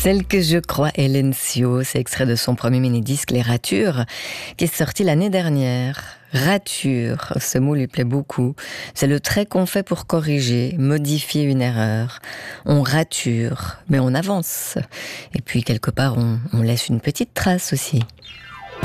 Celle que je crois, Hélène Sio, c'est extrait de son premier mini-disque Les Ratures, qui est sorti l'année dernière. Rature, ce mot lui plaît beaucoup. C'est le trait qu'on fait pour corriger, modifier une erreur. On rature, mais on avance. Et puis quelque part, on laisse une petite trace aussi.